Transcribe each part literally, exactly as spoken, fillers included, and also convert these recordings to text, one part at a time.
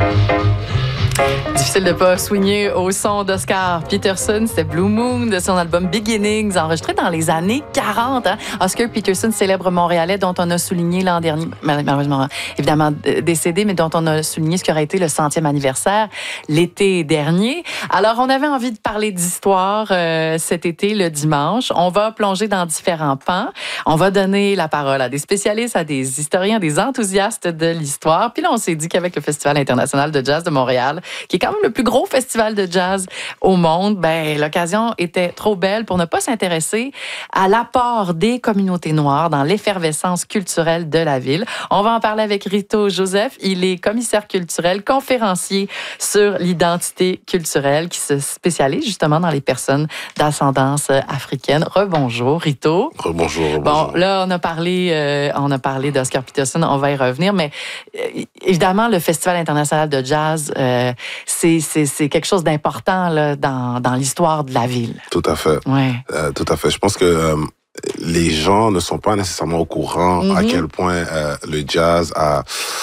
Difficile de ne pas swinguer au son d'Oscar Peterson. C'était Blue Moon de son album Beginnings, enregistré dans les années quarante. Hein? Oscar Peterson, célèbre Montréalais dont on a souligné l'an dernier, malheureusement évidemment décédé, mais dont on a souligné ce qui aurait été le centième anniversaire l'été dernier. Alors, on avait envie de parler d'histoire euh, cet été, le dimanche. On va plonger dans différents pans. On va donner la parole à des spécialistes, à des historiens, des enthousiastes de l'histoire. Puis là, on s'est dit qu'avec le Festival international de jazz de Montréal, qui est quand même le plus gros festival de jazz au monde, ben l'occasion était trop belle pour ne pas s'intéresser à l'apport des communautés noires dans l'effervescence culturelle de la ville. On va en parler avec Rito Joseph. Il est commissaire culturel, conférencier sur l'identité culturelle qui se spécialise justement dans les personnes d'ascendance africaine. Rebonjour, Rito. Rebonjour, rebonjour. Bon, là, on a parlé, euh, on a parlé d'Oscar Peterson, on va y revenir, mais euh, évidemment, le Festival international de jazz, euh, c'est, c'est, c'est quelque chose d'important là, dans, dans l'histoire de la ville. Tout à fait. Ouais. Euh, tout à fait. Je pense que euh, les gens ne sont pas nécessairement au courant mm-hmm. à quel point euh, le jazz a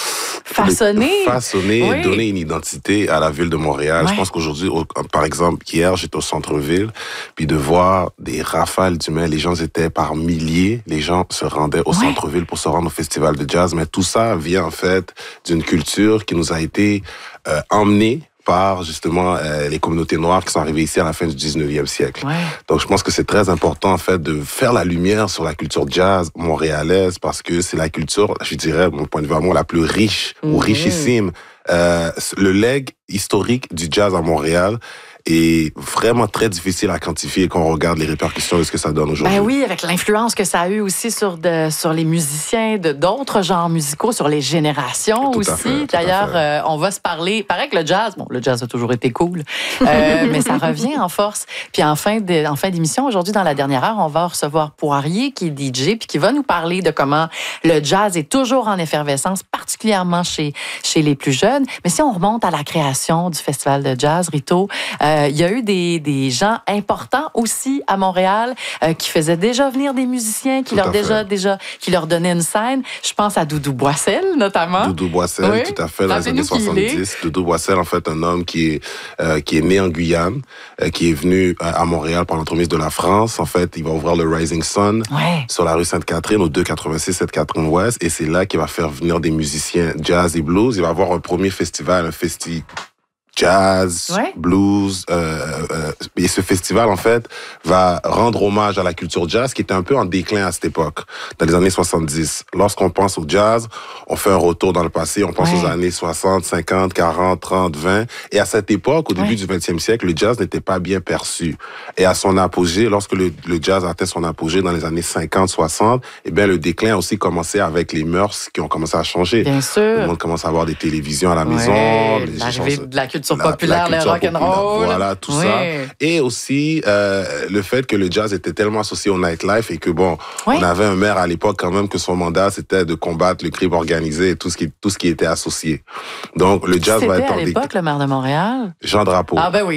façonné, façonné oui. et donné une identité à la ville de Montréal. Ouais. Je pense qu'aujourd'hui, au, par exemple, hier, j'étais au centre-ville, puis de voir des rafales d'humains, les gens étaient par milliers, les gens se rendaient au ouais. centre-ville pour se rendre au festival de jazz, mais tout ça vient en fait d'une culture qui nous a été euh, emmenée par justement euh, les communautés noires qui sont arrivées ici à la fin du dix-neuvième siècle. Ouais. Donc je pense que c'est très important en fait de faire la lumière sur la culture jazz montréalaise parce que c'est la culture, je dirais, de mon point de vue à moi, la plus riche mm-hmm. ou richissime. Euh, le legs historique du jazz à Montréal est vraiment très difficile à quantifier quand on regarde les répercussions de ce que ça donne aujourd'hui. Ben oui, avec l'influence que ça a eu aussi sur, de, sur les musiciens de d'autres genres musicaux, sur les générations tout aussi. Fait, D'ailleurs, euh, on va se parler... Paraît que le jazz, bon, le jazz a toujours été cool, euh, mais ça revient en force. Puis en fin, de, en fin d'émission, aujourd'hui, dans la dernière heure, on va recevoir Poirier, qui est D J, puis qui va nous parler de comment le jazz est toujours en effervescence, particulièrement chez, chez les plus jeunes. Mais si on remonte à la création du Festival de jazz, Rito, euh, Euh, il y a eu des, des gens importants aussi à Montréal euh, qui faisaient déjà venir des musiciens, qui leur, déjà, déjà, qui leur donnaient une scène. Je pense à Doudou Boissel, notamment. Doudou Boissel, oui. Tout à fait, dans les années soixante-dix. Doudou Boissel, en fait, un homme qui est, euh, qui est né en Guyane, euh, qui est venu à Montréal par l'entremise de la France. En fait, il va ouvrir le Rising Sun ouais. sur la rue Sainte-Catherine, au deux cent quatre-vingt-six Sainte-Catherine-Ouest. Et c'est là qu'il va faire venir des musiciens jazz et blues. Il va avoir un premier festival, un festival jazz, ouais. blues, euh, euh, et ce festival, en fait, va rendre hommage à la culture jazz qui était un peu en déclin à cette époque, dans les années soixante-dix. Lorsqu'on pense au jazz, on fait un retour dans le passé, on pense ouais. aux années soixante, cinquante, quarante, trente, vingt, et à cette époque, au début ouais. du vingtième siècle, le jazz n'était pas bien perçu. Et à son apogée, lorsque le, le jazz atteint son apogée dans les années cinquante, soixante, eh bien, le déclin a aussi commencé avec les mœurs qui ont commencé à changer. Bien sûr. Le monde commence à avoir des télévisions à la ouais. maison. Les L'arrivée de la culture La, populaire, la culture le rock'n'roll. Voilà, tout oui. ça. Et aussi, euh, le fait que le jazz était tellement associé au nightlife et que, bon, oui. on avait un maire à l'époque quand même que son mandat, c'était de combattre le crime organisé et tout ce qui, tout ce qui était associé. Donc, le jazz C'était va être... à l'époque, des... le maire de Montréal? Jean Drapeau. Ah ben oui.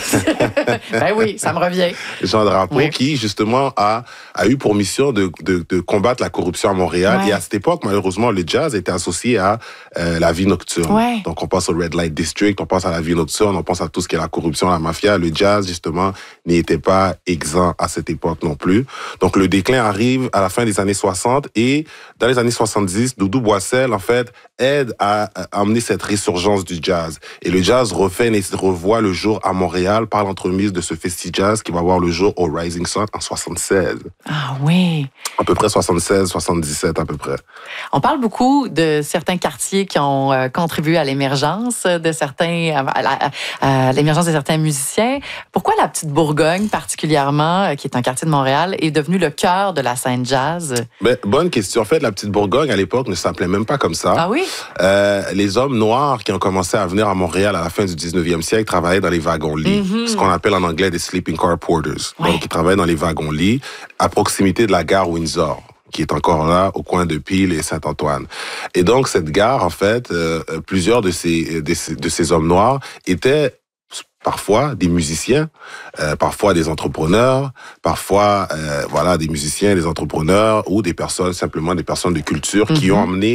ben oui, ça me revient. Jean Drapeau, oui. qui, justement, a, a eu pour mission de, de, de combattre la corruption à Montréal. Ouais. Et à cette époque, malheureusement, le jazz était associé à euh, la vie nocturne. Ouais. Donc, on pense au Red Light District, on pense à la vie nocturne, on pense à tout ce qui est la corruption, la mafia. Le jazz, justement, n'était pas exempt à cette époque non plus. Donc, le déclin arrive à la fin des années soixante et dans les années soixante-dix, Doudou Boissel, en fait, aide à, à amener cette résurgence du jazz. Et le jazz refait et revoit le jour à Montréal par l'entremise de ce festi jazz qui va voir le jour au Rising Sun en soixante-seize. Ah oui! À peu près soixante-seize, soixante-dix-sept à peu près. On parle beaucoup de certains quartiers qui ont euh, contribué à l'émergence de certains, à, à, à, à l'émergence de certains musiciens. Pourquoi la Petite Bourgogne, particulièrement, qui est un quartier de Montréal, est devenue le cœur de la scène jazz? Ben, bonne question. En fait, la Petite Bourgogne, à l'époque, ne s'appelait même pas comme ça. Ah oui? Euh, les hommes noirs qui ont commencé à venir à Montréal à la fin du dix-neuvième siècle travaillaient dans les wagons-lits, mm-hmm. ce qu'on appelle en anglais des sleeping car porters. Ouais. Donc, ils travaillaient dans les wagons-lits à proximité de la gare Windsor, qui est encore là, au coin de Peel et Saint-Antoine. Et donc, cette gare, en fait, euh, plusieurs de ces, de ces, de ces hommes noirs étaient parfois des musiciens, euh, parfois des entrepreneurs, parfois euh, voilà des musiciens, des entrepreneurs ou des personnes, simplement des personnes de culture mm-hmm. qui ont amené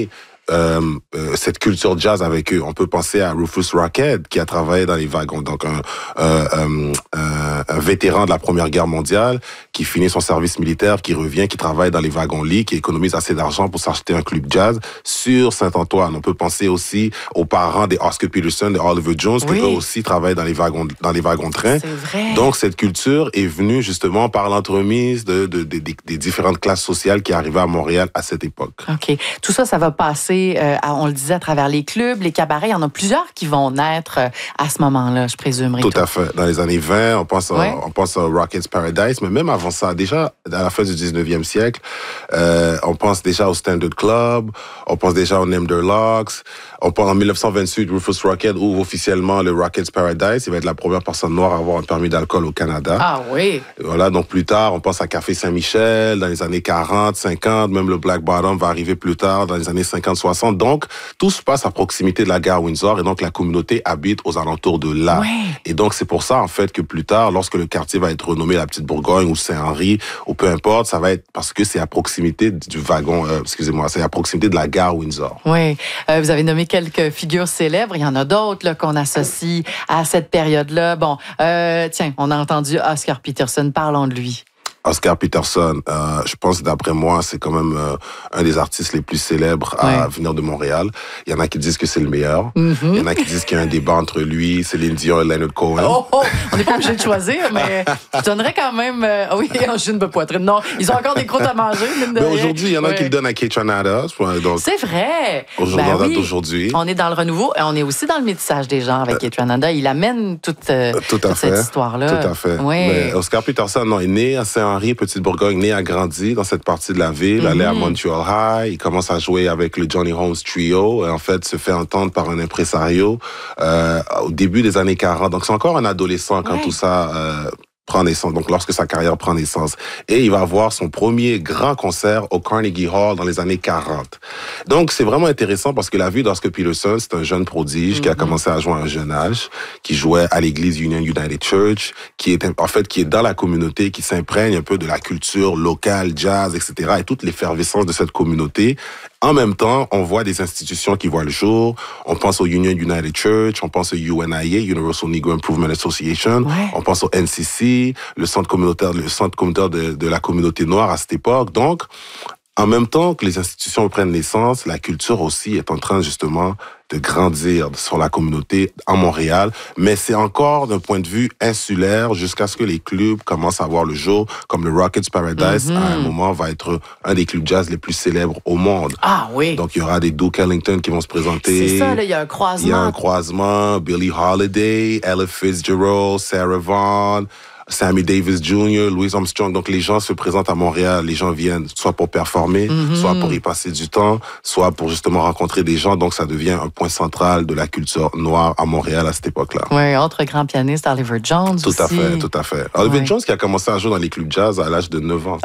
euh, euh, cette culture jazz avec eux. On peut penser à Rufus Rockhead, qui a travaillé dans les wagons, donc un, euh, euh, euh, un vétéran de la Première Guerre mondiale, qui finit son service militaire, qui revient, qui travaille dans les wagons-lits, qui économise assez d'argent pour s'acheter un club jazz sur Saint-Antoine. On peut penser aussi aux parents des Oscar Peterson, de Oliver Jones, oui. qui eux aussi travaillent dans les wagons, dans les wagons-trains. C'est vrai. Donc, cette culture est venue justement par l'entremise de, de, de, de, des différentes classes sociales qui arrivaient à Montréal à cette époque. OK. Tout ça, ça va passer, euh, à, on le disait, à travers les clubs, les cabarets. Il y en a plusieurs qui vont naître euh, à ce moment-là, je présume. Tout à fait. Dans les années vingt, on pense, ouais. à, on pense à Rockets Paradise, mais même avant ça, déjà, à la fin du dix-neuvième siècle, euh, on pense déjà au Standard Club, on pense déjà au Nimderlocks, on pense en dix-neuf cent vingt-huit, Rufus Rockhead ouvre officiellement le Rockets Paradise. Il va être la première personne noire à avoir un permis d'alcool au Canada. Ah oui. Et voilà, donc plus tard, on pense à Café Saint-Michel, dans les années quarante, cinquante, même le Black Bottom va arriver plus tard, dans les années cinquante, soixante. Donc, tout se passe à proximité de la gare Windsor, et donc la communauté habite aux alentours de là. Ouais. Et donc, c'est pour ça, en fait, que plus tard, lorsque le quartier va être renommé la Petite Bourgogne ou Saint-Henri, ou peu importe, ça va être parce que c'est à proximité du wagon, euh, excusez-moi, c'est à proximité de la gare Windsor. Oui. Euh, vous avez nommé quelques figures célèbres. Il y en a d'autres là, qu'on associe à cette période-là. Bon, euh, tiens, on a entendu Oscar Peterson. Parlons de lui. Oscar Peterson, euh, je pense, d'après moi, c'est quand même euh, un des artistes les plus célèbres à ouais. venir de Montréal. Il y en a qui disent que c'est le meilleur. Mm-hmm. Il y en a qui disent qu'il y a un débat entre lui, Céline Dion et Leonard Cohen. Oh, oh, on n'est pas obligé de choisir, mais je donnerais quand même... Euh, oui, un jus de poitrine. Non, ils ont encore des croûtes à manger. Mais aujourd'hui, il y en a ouais. qui le donnent à Kaytranada. C'est vrai. Aujourd'hui, ben oui. d'aujourd'hui. On est dans le renouveau et on est aussi dans le métissage des genres avec Kaytranada. Il amène toute, euh, Tout toute fait. cette histoire-là. Tout à fait. Oui. Mais Oscar Peterson, non, est né à Saint-Henri, Petite-Bourgogne, né a grandi dans cette partie de la ville, mm-hmm. allait à Montreal High, il commence à jouer avec le Johnny Holmes Trio, et en fait se fait entendre par un impresario euh, au début des années quarante. Donc c'est encore un adolescent quand ouais. tout ça euh, prend naissance, donc lorsque sa carrière prend naissance. Et il va avoir son premier grand concert au Carnegie Hall dans les années quarante. Donc c'est vraiment intéressant parce que la vie d'Oscar Peterson, c'est un jeune prodige mm-hmm. qui a commencé à jouer à un jeune âge, qui jouait à l'église Union United Church, qui est en fait qui est dans la communauté, qui s'imprègne un peu de la culture locale, jazz, et cetera, et toute l'effervescence de cette communauté. En même temps, on voit des institutions qui voient le jour. On pense au Union United Church, on pense au U N I A, Universal Negro Improvement Association, ouais. on pense au N C C, le centre communautaire, le centre communautaire de, de la communauté noire à cette époque. Donc, en même temps que les institutions prennent naissance, la culture aussi est en train justement de grandir sur la communauté à Montréal, mais c'est encore d'un point de vue insulaire jusqu'à ce que les clubs commencent à voir le jour, comme le Rockets Paradise, mm-hmm. à un moment, va être un des clubs jazz les plus célèbres au monde. Ah oui! Donc, il y aura des Duke Ellington qui vont se présenter. C'est ça, là, il y a un croisement. Il y a un croisement, Billie Holiday, Ella Fitzgerald, Sarah Vaughan, Sammy Davis Junior, Louis Armstrong. Donc, les gens se présentent à Montréal. Les gens viennent soit pour performer, mm-hmm. soit pour y passer du temps, soit pour justement rencontrer des gens. Donc, ça devient un point central de la culture noire à Montréal à cette époque-là. Oui, autre grand pianiste, Oliver Jones Tout aussi. à fait, tout à fait. Oliver oui. Jones qui a commencé à jouer dans les clubs jazz à l'âge de neuf ans.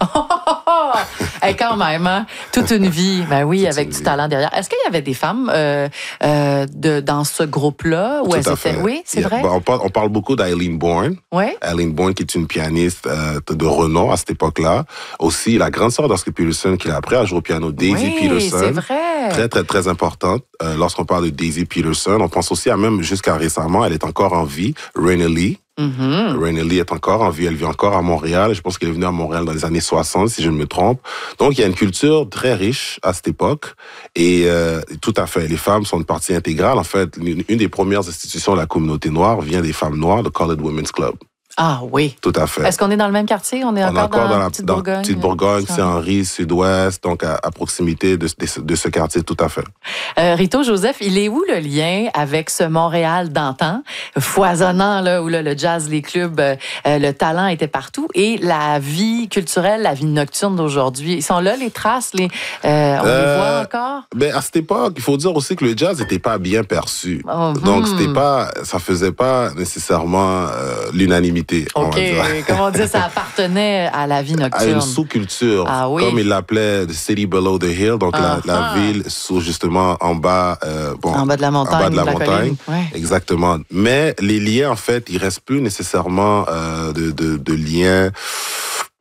Et quand même, hein? Toute une vie. Ben oui, toute avec du vie. Talent derrière. Est-ce qu'il y avait des femmes euh, euh, de, dans ce groupe-là? Où tout elles à étaient... fait. Oui, c'est yeah. vrai? Bon, on, parle, on parle beaucoup d'Eileen Bourne. Oui. Eileen Bourne qui est une pianiste euh, de renom à cette époque-là. Aussi, la grande sœur d'Oscar Peterson qui l'a appris à jouer au piano, Daisy oui, Peterson. c'est vrai. Très, très, très importante. Euh, lorsqu'on parle de Daisy Peterson, on pense aussi à même jusqu'à récemment, elle est encore en vie, Raina Lee. Mm-hmm. Raina Lee est encore en vie, elle vit encore à Montréal. Je pense qu'elle est venue à Montréal dans les années soixante, si je ne me trompe. Donc, il y a une culture très riche à cette époque. Et euh, tout à fait, les femmes sont une partie intégrale. En fait, une, une des premières institutions de la communauté noire vient des femmes noires, le Colored Women's Club. Ah oui. Tout à fait. Est-ce qu'on est dans le même quartier? On est on encore, encore dans, dans la Petite dans Bourgogne? Petite Bourgogne, Saint-Henri, Sud-Ouest, donc à, à proximité de, de, de ce quartier, tout à fait. Euh, Rito Joseph, il est où le lien avec ce Montréal d'antan, foisonnant, là, où là, le jazz, les clubs, euh, le talent était partout, et la vie culturelle, la vie nocturne d'aujourd'hui? Ils sont là, les traces, les, euh, on euh, les voit encore? Ben, à cette époque, il faut dire aussi que le jazz n'était pas bien perçu. Oh, donc, hmm. c'était pas, ça faisait pas nécessairement euh, l'unanimité, okay. on va dire. Comme on dit, ça appartenait à la vie nocturne. À une sous-culture. Ah, oui. Comme il l'appelait The City Below the Hill, donc ah, la, la ah. ville sous, justement en bas, euh, bon, en bas de la montagne. En bas de la, de la montagne. Ouais. Exactement. Mais les liens, en fait, il reste plus nécessairement euh, de, de, de liens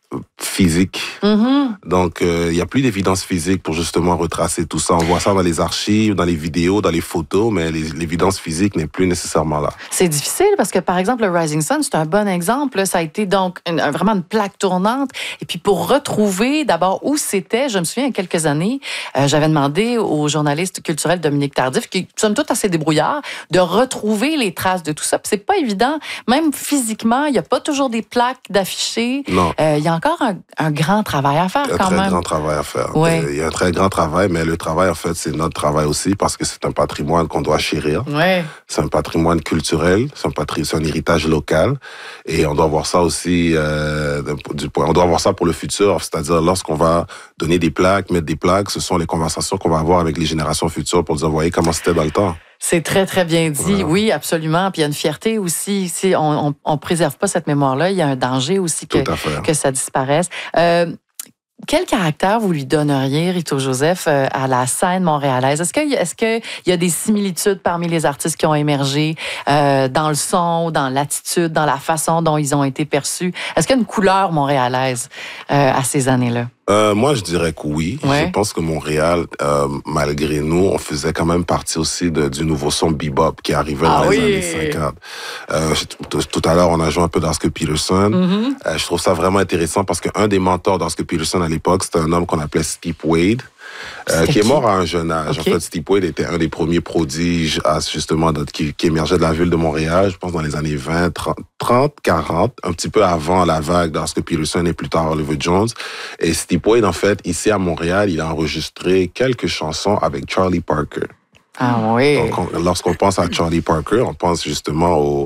physique. Mm-hmm. Donc, il euh, n'y a plus d'évidence physique pour justement retracer tout ça. On voit ça dans les archives, dans les vidéos, dans les photos, mais les, l'évidence physique n'est plus nécessairement là. C'est difficile parce que, par exemple, le Rising Sun, c'est un bon exemple. Ça a été donc une, vraiment une plaque tournante. Et puis, pour retrouver d'abord où c'était, je me souviens, il y a quelques années, euh, j'avais demandé au journaliste culturel Dominique Tardif, qui somme toute assez débrouillard, de retrouver les traces de tout ça. Puis c'est pas évident. Même physiquement, il n'y a pas toujours des plaques d'affichés. Non. Euh, il y a encore un, un grand travail à faire, un quand même. Un très grand travail à faire. Ouais. Il y a un très grand travail, mais le travail, en fait, c'est notre travail aussi parce que c'est un patrimoine qu'on doit chérir. Ouais. C'est un patrimoine culturel, c'est un, patri... c'est un héritage local et on doit voir ça aussi euh, du point. On doit voir ça pour le futur, c'est-à-dire lorsqu'on va donner des plaques, mettre des plaques, ce sont les conversations qu'on va avoir avec les générations futures pour dire, voyez comment c'était dans le temps. C'est très, très bien dit. Voilà. Oui, absolument. Puis il y a une fierté aussi. Si on ne préserve pas cette mémoire-là, il y a un danger aussi que, que ça disparaisse. Euh, Quel caractère vous lui donneriez, Rito Joseph, à la scène montréalaise? Est-ce qu'il est-ce qu'il y a des similitudes parmi les artistes qui ont émergé euh, dans le son, dans l'attitude, dans la façon dont ils ont été perçus? Est-ce qu'il y a une couleur montréalaise euh, à ces années-là? Euh, moi, je dirais que oui. Ouais. Je pense que Montréal, euh, malgré nous, on faisait quand même partie aussi de, du nouveau son bebop qui arrivait ah, dans les oui. années cinquante. Euh, tout, tout à l'heure, on a joué un peu d'Oscar Peterson. Mm-hmm. Euh, je trouve ça vraiment intéressant parce qu'un des mentors d'Oscar Peterson à l'époque, c'était un homme qu'on appelait Steve Wade. Euh, qui est mort à un jeune âge. Okay. En fait, Steve Wade était un des premiers prodiges à, justement, qui, qui émergeait de la ville de Montréal, je pense dans les années vingt, trente, quarante, un petit peu avant la vague d'Oscar Peterson et plus tard Oliver Jones. Et Steve Wade, en fait, ici à Montréal, il a enregistré quelques chansons avec Charlie Parker. Ah oui. Donc, on, lorsqu'on pense à Charlie Parker, on pense justement au...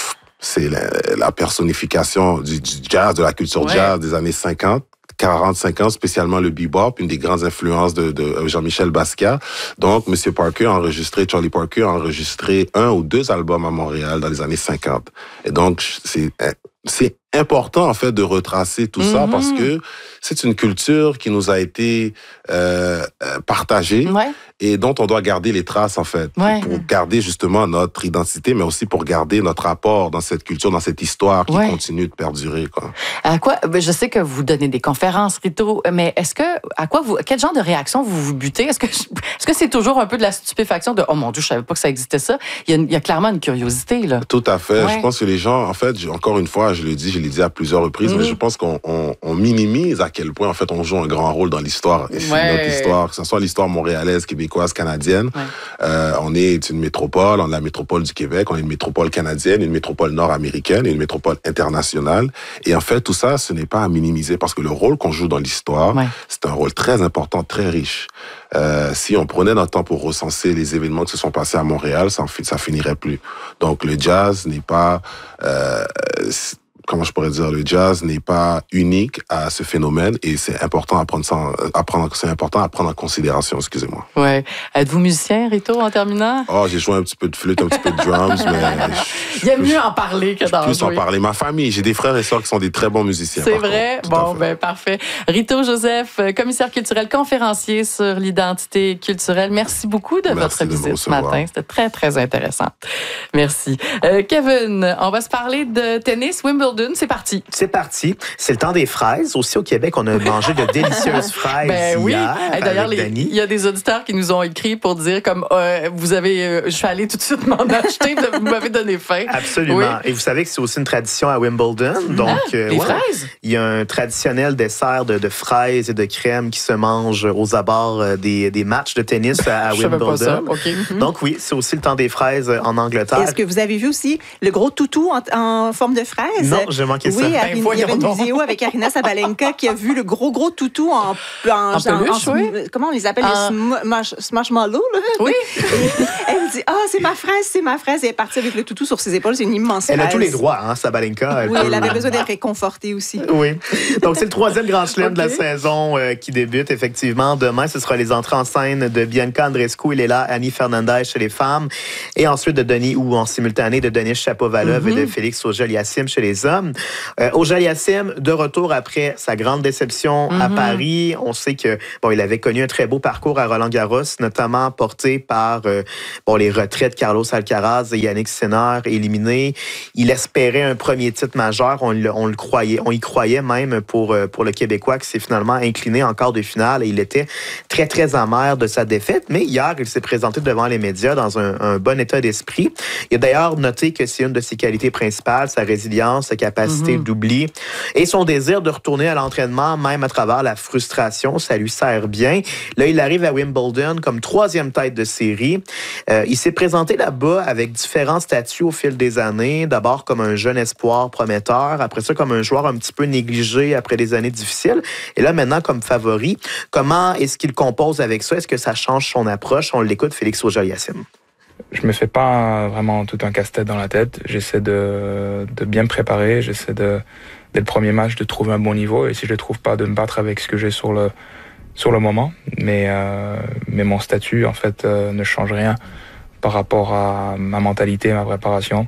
C'est la, la personnification du, du jazz, de la culture ouais. jazz des années cinquante. quarante, cinquante, spécialement le bebop, une des grandes influences de, de Jean-Michel Basquiat. Donc, M. Parker a enregistré, Charlie Parker a enregistré un ou deux albums à Montréal dans les années cinquante. Et donc, c'est, c'est important, en fait, de retracer tout mm-hmm. ça parce que c'est une culture qui nous a été euh, partagée ouais. et dont on doit garder les traces, en fait, ouais. pour garder justement notre identité, mais aussi pour garder notre apport dans cette culture, dans cette histoire qui ouais. continue de perdurer, quoi. À quoi, je sais que vous donnez des conférences, Rito, mais est-ce que, à quoi vous, quel genre de réaction vous vous butez? Est-ce que, est-ce que c'est toujours un peu de la stupéfaction de, oh mon Dieu, je savais pas que ça existait ça? Il y a, il y a clairement une curiosité, là. Tout à fait. Ouais. Je pense que les gens, en fait, encore une fois, je le dis, je l'ai dit à plusieurs reprises, mmh. mais je pense qu'on on, on minimise à quel point, en fait, on joue un grand rôle dans l'histoire. Et ouais. notre histoire, que ce soit l'histoire montréalaise, québécoise, canadienne. Ouais. Euh, on est une métropole, on est la métropole du Québec, on est une métropole canadienne, une métropole nord-américaine, une métropole internationale. Et en fait, tout ça, ce n'est pas à minimiser parce que le rôle qu'on joue dans l'histoire, ouais. c'est un rôle très important, très riche. Euh, si on prenait notre temps pour recenser les événements qui se sont passés à Montréal, ça, ça finirait plus. Donc, le jazz n'est pas... Euh, comment je pourrais dire, le jazz n'est pas unique à ce phénomène et c'est important à prendre ça, à prendre, c'est important à prendre en considération, excusez-moi. Ouais. Êtes-vous musicien, Rito, en terminant? Oh, j'ai joué un petit peu de flûte, un petit peu de drums, mais... Je, Il y a mieux en parler que d'en jouer. Plus en parler. Ma famille, j'ai des frères et sœurs qui sont des très bons musiciens. C'est vrai? Bon, ben parfait. Rito Joseph, commissaire culturel, conférencier sur l'identité culturelle. Merci beaucoup de Merci votre de visite ce matin. C'était très, très intéressant. Merci. Euh, Kevin, on va se parler de tennis, Wimbledon. C'est parti. C'est parti. C'est le temps des fraises. Aussi, au Québec, on a mangé de délicieuses fraises ben oui. hier. Et d'ailleurs, il y a des auditeurs qui nous ont écrit pour dire comme euh, vous avez, euh, je suis allé tout de suite m'en acheter, vous m'avez donné faim. Absolument. Oui. Et vous savez que c'est aussi une tradition à Wimbledon. Donc, ah, euh, les ouais, fraises. Il y a un traditionnel dessert de, de fraises et de crème qui se mange aux abords des, des matchs de tennis à, à je Wimbledon. Savais pas ça. Okay. Mm-hmm. Donc oui, c'est aussi le temps des fraises en Angleterre. Est-ce que vous avez vu aussi le gros toutou en, en forme de fraise? Non, j'ai manqué oui, ça. Oui, il y avait une vidéo avec Arina Sabalenka qui a vu le gros, gros toutou en... En, en peluche, en, oui. Comment on les appelle? En... Les smashmallows, là? Oui. Elle me dit, ah, oh, c'est ma fraise, c'est ma fraise. Et elle est partie avec le toutou sur ses épaules. C'est une immense fraise. Elle a tous les droits, hein, Sabalenka. Elle oui, peut... elle avait besoin d'être réconfortée aussi. Oui. Donc, c'est le troisième grand chelem okay. de la saison euh, qui débute, effectivement. Demain, ce sera les entrées en scène de Bianca Andreescu et Léla Annie Fernandez chez les femmes. Et ensuite de Denis, ou en simultané, de Denis Chapovalov mm-hmm. et de Félix Auger-Aliassime chez les hommes. hommes. Euh, Auger-Aliassime, de retour après sa grande déception mm-hmm. à Paris. On sait que bon, il avait connu un très beau parcours à Roland-Garros, notamment porté par euh, bon, les retraits de Carlos Alcaraz et Yannick Sinner éliminés. Il espérait un premier titre majeur. On le, on le croyait, on y croyait même pour, pour le Québécois qui s'est finalement incliné en quart de finale et il était très, très amer de sa défaite. Mais hier, il s'est présenté devant les médias dans un, un bon état d'esprit. Il a d'ailleurs noté que c'est une de ses qualités principales, sa résilience, sa capacité mm-hmm. d'oubli et son désir de retourner à l'entraînement, même à travers la frustration. Ça lui sert bien. Là, il arrive à Wimbledon comme troisième tête de série. Euh, il s'est présenté là-bas avec différents statuts au fil des années. D'abord comme un jeune espoir prometteur, après ça comme un joueur un petit peu négligé après des années difficiles, et là maintenant comme favori. Comment est-ce qu'il compose avec ça? Est-ce que ça change son approche? On l'écoute, Félix Auger-Aliassime. Je me fais pas vraiment tout un casse-tête dans la tête. J'essaie de, de bien me préparer. J'essaie de, dès le premier match, de trouver un bon niveau. Et si je le trouve pas, de me battre avec ce que j'ai sur le, sur le moment. Mais, euh, mais mon statut, en fait, euh, ne change rien par rapport à ma mentalité, ma préparation.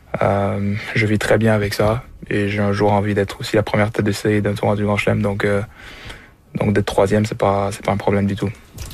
Euh, je vis très bien avec ça. Et j'ai un jour envie d'être aussi la première tête de série d'un tournoi du Grand Chelem. Donc, euh, donc d'être troisième, c'est pas, c'est pas un problème du tout.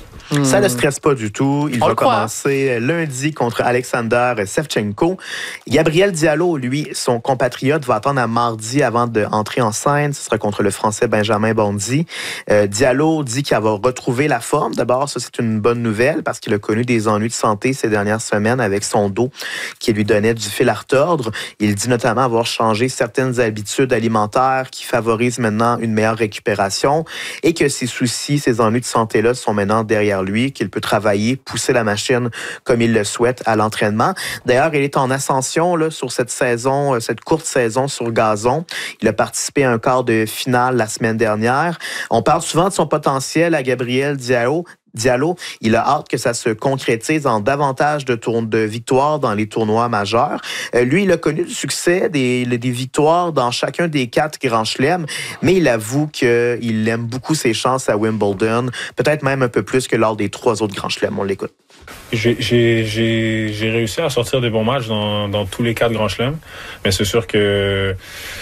Ça ne le stresse pas du tout. Il On va commencer lundi contre Alexander Shevchenko. Gabriel Diallo, lui, son compatriote, va attendre à mardi avant d'entrer en scène. Ce sera contre le Français Benjamin Bondy. Euh, Diallo dit qu'il va retrouver la forme. D'abord, ça, c'est une bonne nouvelle parce qu'il a connu des ennuis de santé ces dernières semaines avec son dos qui lui donnait du fil à retordre. Il dit notamment avoir changé certaines habitudes alimentaires qui favorisent maintenant une meilleure récupération et que ses soucis, ses ennuis de santé-là sont maintenant derrière lui, qu'il peut travailler, pousser la machine comme il le souhaite à l'entraînement. D'ailleurs, il est en ascension là, sur cette saison, cette courte saison sur gazon. Il a participé à un quart de finale la semaine dernière. On parle souvent de son potentiel à Gabriel Diallo. Diallo, il a hâte que ça se concrétise en davantage de, tour- de victoires dans les tournois majeurs. Euh, lui, il a connu du succès, des, des victoires dans chacun des quatre grands chelems, mais il avoue qu'il aime beaucoup ses chances à Wimbledon, peut-être même un peu plus que lors des trois autres grands chelems. On l'écoute. J'ai, j'ai, j'ai, j'ai réussi à sortir des bons matchs dans, dans tous les quatre grands chelems, mais c'est sûr que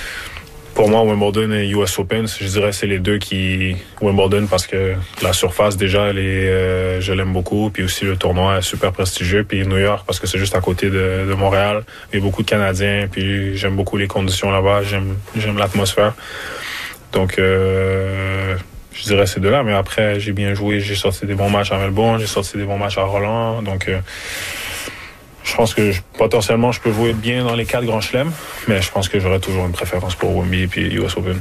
pour moi, Wimbledon et U S Open, je dirais c'est les deux qui... Wimbledon parce que la surface, déjà, elle est, euh, je l'aime beaucoup. Puis aussi, le tournoi est super prestigieux. Puis New York, parce que c'est juste à côté de, de Montréal. Il y a beaucoup de Canadiens. Puis j'aime beaucoup les conditions là-bas. J'aime, j'aime l'atmosphère. Donc, euh, je dirais ces deux-là. Mais après, j'ai bien joué. J'ai sorti des bons matchs à Melbourne. J'ai sorti des bons matchs à Roland. Donc... Euh, Je pense que je, potentiellement, je peux jouer bien dans les quatre grands chelems, mais je pense que j'aurais toujours une préférence pour Wemby et puis U S Open.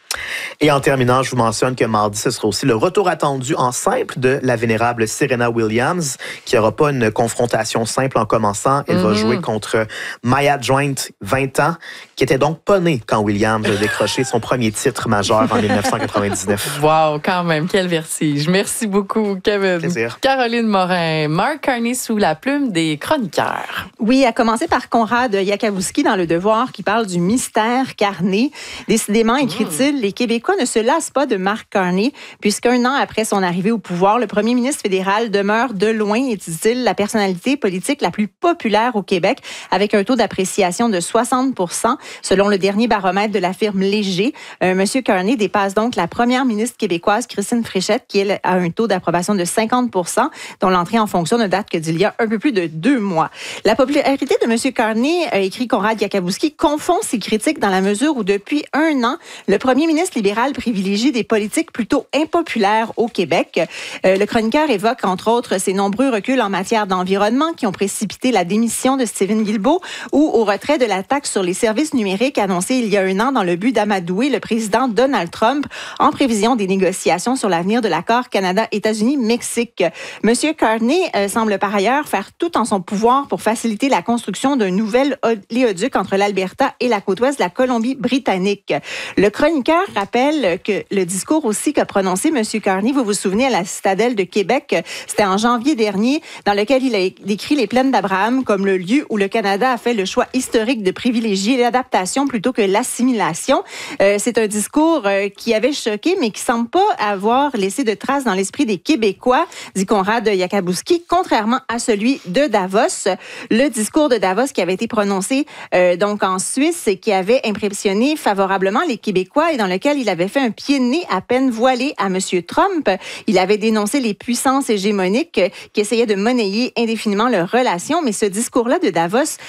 Et en terminant, je vous mentionne que mardi, ce sera aussi le retour attendu en simple de la vénérable Serena Williams, qui n'aura pas une confrontation simple en commençant. Elle mm-hmm. va jouer contre Maya Joint, vingt ans, qui était donc pas née quand Williams a décroché son premier titre majeur en dix-neuf cent quatre-vingt-dix-neuf. Wow, quand même, quel vertige. Merci beaucoup, Kevin. Plaisir. Caroline Morin, Mark Carney sous la plume des chroniqueurs. Oui, à commencer par Conrad Yakabouski dans Le Devoir, qui parle du mystère Carney. Décidément, écrit-il, mm. les Québécois ne se lassent pas de Mark Carney, puisqu'un an après son arrivée au pouvoir, le premier ministre fédéral demeure de loin, dit-il, la personnalité politique la plus populaire au Québec, avec un taux d'appréciation de soixante pour cent, selon le dernier baromètre de la firme Léger. Euh, Monsieur Carney dépasse donc la première ministre québécoise, Christine Fréchette, qui elle, a un taux d'approbation de cinquante pour cent, dont l'entrée en fonction ne date que d'il y a un peu plus de deux mois. La popularité de Monsieur Carney, a écrit Conrad Yakabouski, confond ses critiques dans la mesure où, depuis un an, le premier ministre libéral privilégie des politiques plutôt impopulaires au Québec. Euh, le chroniqueur évoque, entre autres, ses nombreux reculs en matière d'environnement qui ont précipité la démission de Stephen Guilbeault ou au retrait de la taxe sur les services numériques annoncée il y a un an dans le but d'amadouer le président Donald Trump en prévision des négociations sur l'avenir de l'accord Canada-États-Unis-Mexique. Monsieur Carney euh, semble par ailleurs faire tout en son pouvoir pour faciliter la construction d'un nouvel oléoduc entre l'Alberta et la côte ouest de la Colombie-Britannique. Le chroniqueur rappelle rappelle que le discours aussi qu'a prononcé M. Carney, vous vous souvenez, à la Citadelle de Québec, c'était en janvier dernier, dans lequel il a décrit les plaines d'Abraham comme le lieu où le Canada a fait le choix historique de privilégier l'adaptation plutôt que l'assimilation. Euh, c'est un discours euh, qui avait choqué, mais qui semble pas avoir laissé de traces dans l'esprit des Québécois, dit Konrad Yakabuski, contrairement à celui de Davos. Le discours de Davos qui avait été prononcé euh, donc en Suisse et qui avait impressionné favorablement les Québécois et dans lequel il avait fait un pied de nez à peine voilé à M. Trump. Il avait dénoncé les puissances hégémoniques qui essayaient de monnayer indéfiniment leurs relations, mais ce discours-là de Davos